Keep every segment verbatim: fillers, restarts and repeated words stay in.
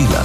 obvestila.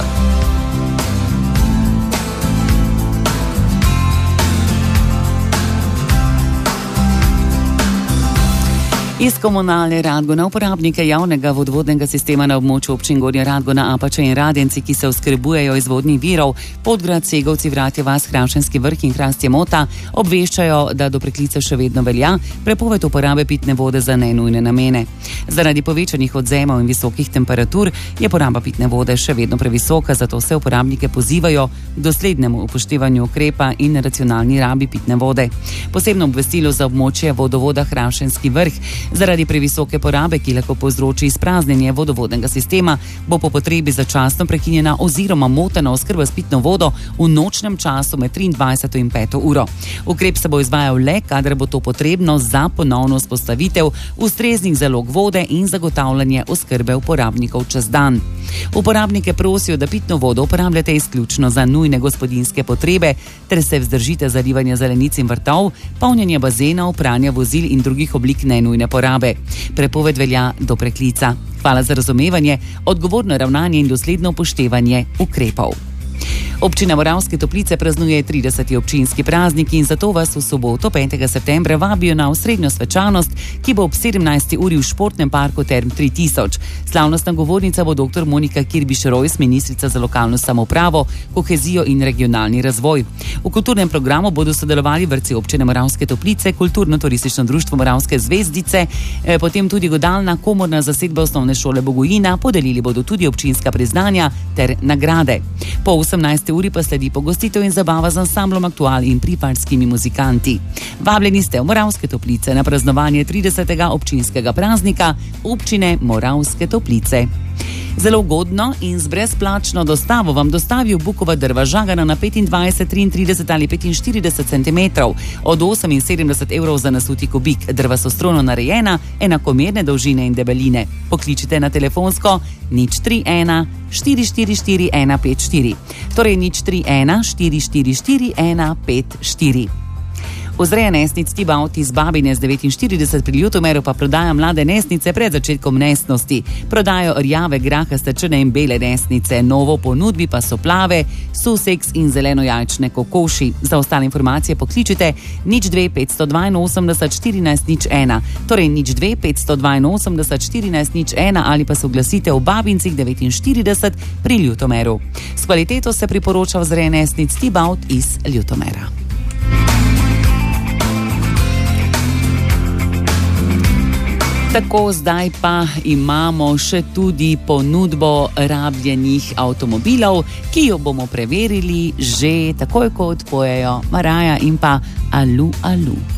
Iz komunalne Radgona uporabnike javnega vodovodnega sistema na območju občin Gornja Radgona, Apača in Radenci, ki se oskrbujejo iz vodnih virov, Podgrad, Segovci, Vratje vas, Hravšenski vrh in Hrastje Mota, obveščajo, da do preklica še vedno velja prepoved uporabe pitne vode za nenujne namene. Zaradi povečanih odzemov in visokih temperatur je poraba pitne vode še vedno previsoka, zato se uporabnike pozivajo k doslednemu upoštevanju ukrepa in racionalni rabi pitne vode. Posebno obvestilo za območje vodovoda Hravšenski vrh. Zaradi previsoke porabe, ki lahko povzroči izpraznjenje vodovodnega sistema, bo po potrebi začasno prekinjena oziroma motena oskrba s pitno vodo v nočnem času med triindvajseto in peto uro. Ukrep se bo izvajal le, kadar bo to potrebno za ponovno vzpostavitev ustreznih zalog vode in zagotavljanje oskrbe uporabnikov čez dan. Uporabnike prosijo, da pitno vodo uporabljate izključno za nujne gospodinjske potrebe ter se vzdržite zalivanja zelenic in vrtov, polnjenja bazena, opranja vozil in drugih oblik nenujne porabe. Prepoved velja do preklica. Hvala za razumevanje, odgovorno ravnanje in dosledno upoštevanje ukrepov. Občina Moravske Toplice praznuje trideseti občinski praznik in zato vas v soboto petega septembra vabijo na osrednjo svečanost, ki bo ob sedemnajsti uri v športnem parku Term tri tisoč. Slavnostna govornica bo dr. Monika Kirbiš-Rojs, ministrica za lokalno samoupravo, kohezijo in regionalni razvoj. V kulturnem programu bodo sodelovali vrtci občine Moravske Toplice, kulturno-turistično društvo Moravske zvezdice, potem tudi godalna komorna zasedba osnovne šole Bogojina, podelili bodo tudi občinska priznanja ter nagrade. Po osemnajsti uri pa sledi pogostitev in zabava z ansamblom Aktual in priparskimi muzikanti. Vabljeni ste v Moravske Toplice na praznovanje tridesetega občinskega praznika občine Moravske Toplice. Zelo ugodno in z brezplačno dostavo vam dostavijo bukova drva žagana na petindvajset, triintrideset ali petinštirideset centimetrov, od oseminsedemdeset evrov za nasuti kubik. Drva so strojno narejena, enakomerne dolžine in debeline. Pokličite na telefonsko nič tri ena štiri štiri štiri ena pet štiri, torej nič tri ena štiri štiri štiri ena pet štiri. Vzreja nesnic Tibaut iz Babine z devetinštirideset pri Ljutomeru pa prodaja mlade nesnice pred začetkom nesnosti. Prodajo rjave, grahaste, črne in bele nesnice. Novo ponudbi pa so plave, suseks in zelenojajčne kokoši. Za ostale informacije pokličite nič dve petsto dvainosemdeset štirinajst nič ena, torej nič dve petsto dvainosemdeset štirinajst nič ena ali pa se oglasite v Babincih devetinštirideset pri Ljutomeru. S kvaliteto se priporoča vzreja nesnic Tibaut iz Ljutomera. Tako, zdaj pa imamo še tudi ponudbo rabljenih avtomobilov, ki jo bomo preverili že takoj, ko odpojejo Maraja in pa Alu Alu.